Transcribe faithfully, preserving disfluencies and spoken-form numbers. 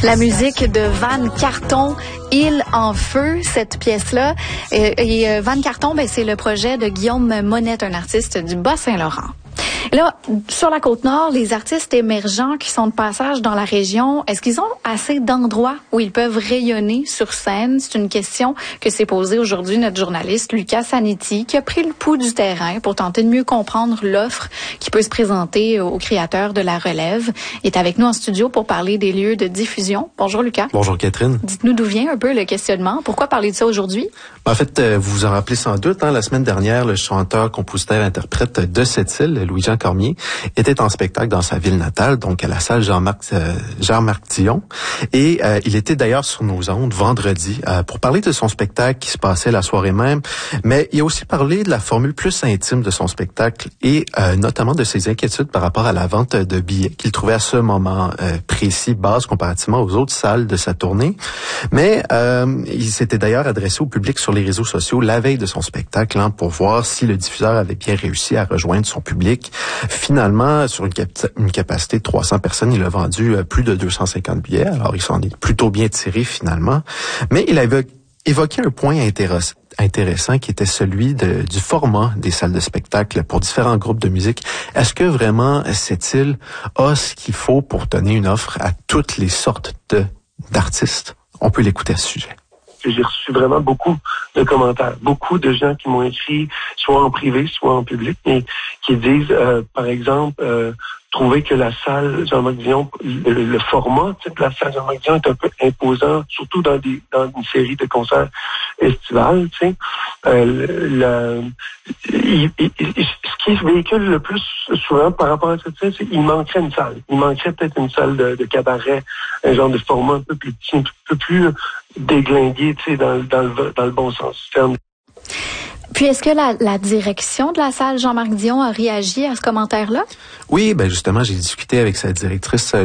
La musique de Van Carton, Île en feu, cette pièce-là. Et, et Van Carton, ben, c'est le projet de Guillaume Monette, un artiste du Bas-Saint-Laurent. Là, sur la Côte-Nord, les artistes émergents qui sont de passage dans la région, est-ce qu'ils ont assez d'endroits où ils peuvent rayonner sur scène? C'est une question que s'est posée aujourd'hui notre journaliste Lucas Zanetti, qui a pris le pouls du terrain pour tenter de mieux comprendre l'offre qui peut se présenter aux créateurs de la relève. Il est avec nous en studio pour parler des lieux de diffusion. Bonjour Lucas. Bonjour Catherine. Dites-nous d'où vient un peu le questionnement. Pourquoi parler de ça aujourd'hui? En fait, vous vous en rappelez sans doute, hein, la semaine dernière, le chanteur, compositeur, interprète de cette île, Louis-Jean Cormier, était en spectacle dans sa ville natale, donc à la salle Jean-Marc euh, Jean-Marc Dillon. Et euh, il était d'ailleurs sur nos ondes vendredi euh, pour parler de son spectacle qui se passait la soirée même. Mais il a aussi parlé de la formule plus intime de son spectacle et euh, notamment de ses inquiétudes par rapport à la vente de billets qu'il trouvait à ce moment euh, précis basse comparativement aux autres salles de sa tournée. Mais euh, il s'était d'ailleurs adressé au public sur les réseaux sociaux la veille de son spectacle hein, pour voir si le diffuseur avait bien réussi à rejoindre son public. Finalement, sur une, cap- une capacité de trois cents personnes, il a vendu euh, plus de deux cent cinquante billets. Alors, il s'en est plutôt bien tiré finalement. Mais il avait évoqué un point intéressant. intéressant qui était celui de, du format des salles de spectacle pour différents groupes de musique. Est-ce que vraiment cette île a ce qu'il faut pour donner une offre à toutes les sortes de, d'artistes? On peut l'écouter à ce sujet. J'ai reçu vraiment beaucoup de commentaires, beaucoup de gens qui m'ont écrit, soit en privé, soit en public, mais qui disent, euh, par exemple, euh, trouver que la salle Jean-Marc Dillon, le, le format de la salle Jean-Marc Dillon est un peu imposant, surtout dans des dans une série de concerts estivales. Tu sais, euh, le, il, il, il, ce qui se véhicule le plus souvent par rapport à cette salle, c'est qu'il manquerait une salle. Il manquerait peut-être une salle de, de cabaret, un genre de format un peu plus petit, un peu plus déglingué, tu sais, dans, dans, le, dans le bon sens du terme. Puis, est-ce que la, la direction de la salle Jean-Marc Dillon a réagi à ce commentaire-là? Oui, ben justement, j'ai discuté avec sa directrice